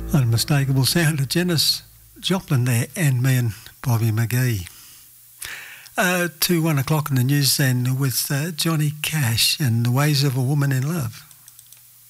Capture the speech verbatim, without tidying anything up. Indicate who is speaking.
Speaker 1: Unmistakable sound of Janis Joplin there, and me and Bobby McGee. Uh, to one o'clock in the news then with uh, Johnny Cash and The Ways of a Woman in Love.